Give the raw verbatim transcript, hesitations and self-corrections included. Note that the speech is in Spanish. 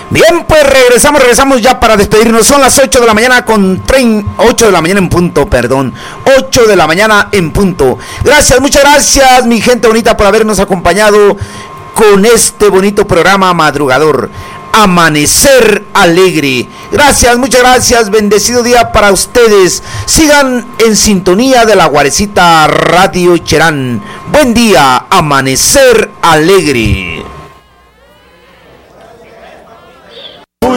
Bien, pues regresamos, regresamos ya para despedirnos. Son las ocho de la mañana con tren, ocho de la mañana en punto, perdón. ocho de la mañana en punto. Gracias, muchas gracias, mi gente bonita, por habernos acompañado con este bonito programa madrugador. Amanecer Alegre. Gracias, muchas gracias. Bendecido día para ustedes. Sigan en sintonía de la Guarecita Radio Cherán. Buen día, Amanecer Alegre.